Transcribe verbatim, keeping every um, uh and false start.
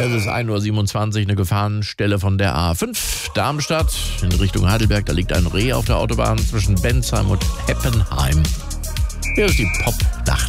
Es ist ein Uhr siebenundzwanzig, eine Gefahrenstelle von der A fünf Darmstadt in Richtung Heidelberg. Da liegt ein Reh auf der Autobahn zwischen Bensheim und Heppenheim. Hier ist die Pop-Nacht.